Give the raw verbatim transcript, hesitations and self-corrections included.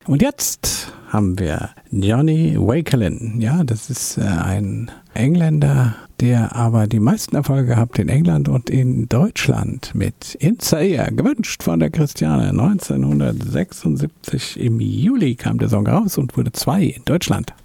Und jetzt haben wir Johnny Wakelin. Ja, das ist äh, ein Engländer, der aber die meisten Erfolge gehabt in England und in Deutschland mit Inside, gewünscht von der Christiane. neunzehnhundertsechsundsiebzig im Juli kam der Song raus und wurde zwei in Deutschland.